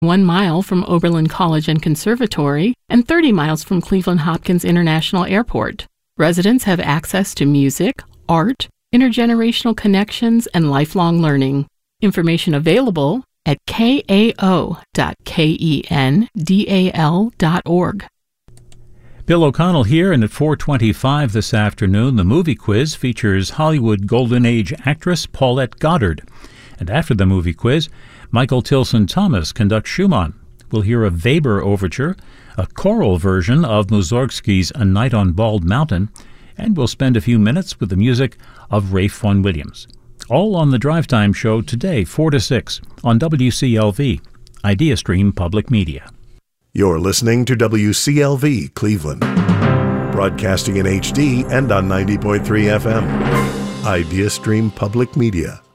1 mile from Oberlin College and Conservatory, and 30 miles from Cleveland Hopkins International Airport. Residents have access to music, art, intergenerational connections, and lifelong learning. Information available at kao.kendal.org. Bill O'Connell here, and at 4:25 this afternoon, the movie quiz features Hollywood Golden Age actress Paulette Goddard. And after the movie quiz, Michael Tilson Thomas conducts Schumann. We'll hear a Weber overture, a choral version of Mussorgsky's A Night on Bald Mountain, and we'll spend a few minutes with the music of Ralph Vaughan Williams. All on the Drive Time Show today, 4 to 6, on WCLV, IdeaStream Public Media. You're listening to WCLV Cleveland, broadcasting in HD and on 90.3 FM. IdeaStream Public Media.